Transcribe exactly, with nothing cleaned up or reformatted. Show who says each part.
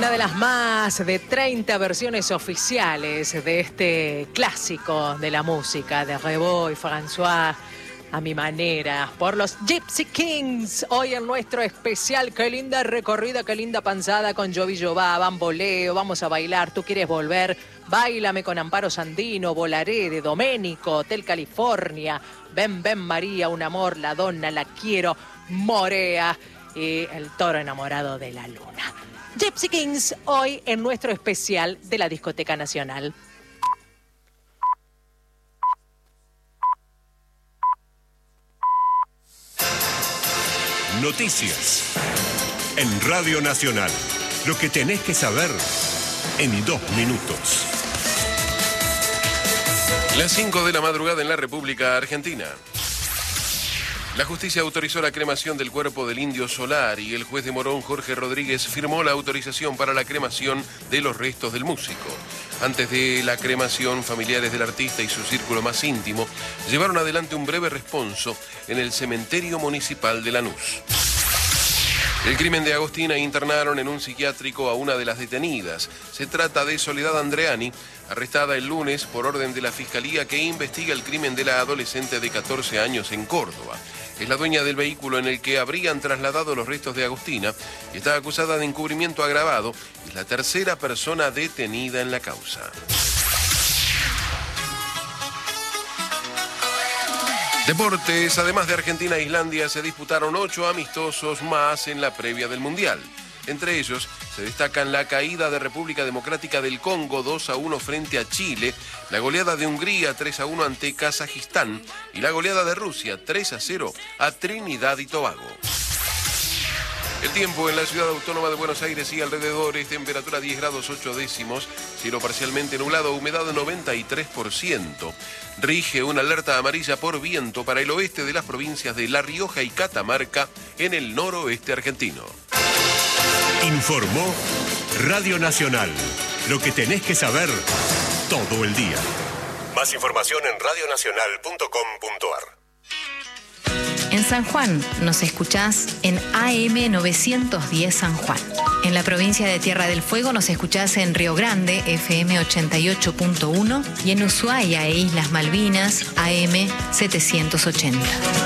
Speaker 1: Una de las más de treinta versiones oficiales de este clásico de la música de Rebord y François, a mi manera, por los Gypsy Kings. Hoy en nuestro especial, qué linda recorrida, qué linda panzada con Jovi Jová, bamboleo, vamos a bailar, tú quieres volver, báilame con Amparo Sandino, volaré de Doménico, Hotel California, ven, ven María, un amor, la donna, la quiero, Morea y el toro enamorado de la luna. Gypsy Kings, hoy en nuestro especial de la Discoteca Nacional.
Speaker 2: Noticias en Radio Nacional. Lo que tenés que saber en dos minutos.
Speaker 3: Las cinco de la madrugada en la República Argentina. La justicia autorizó la cremación del cuerpo del Indio Solari y el juez de Morón, Jorge Rodríguez, firmó la autorización para la cremación de los restos del músico. Antes de la cremación, familiares del artista y su círculo más íntimo llevaron adelante un breve responso en el cementerio municipal de Lanús. El crimen de Agostina internaron en un psiquiátrico a una de las detenidas. Se trata de Soledad Andreani, arrestada el lunes por orden de la Fiscalía que investiga el crimen de la adolescente de catorce años en Córdoba. Es la dueña del vehículo en el que habrían trasladado los restos de Agostina y está acusada de encubrimiento agravado. Es la tercera persona detenida en la causa. Deportes, además de Argentina e Islandia, se disputaron ocho amistosos más en la previa del Mundial. Entre ellos se destacan la caída de República Democrática del Congo dos a uno frente a Chile, la goleada de Hungría tres a uno ante Kazajistán y la goleada de Rusia tres a cero a Trinidad y Tobago. El tiempo en la ciudad autónoma de Buenos Aires y alrededores, temperatura diez grados ocho décimos, cielo parcialmente nublado, humedad noventa y tres por ciento. Rige una alerta amarilla por viento para el oeste de las provincias de La Rioja y Catamarca en el noroeste argentino.
Speaker 2: Informó Radio Nacional. Lo que tenés que saber todo el día. Más información en radio nacional punto com punto a r.
Speaker 4: En San Juan nos escuchás en A M novecientos diez San Juan. En la provincia de Tierra del Fuego nos escuchás en Río Grande, F M ochenta y ocho punto uno, y en Ushuaia e Islas Malvinas, A M setecientos ochenta.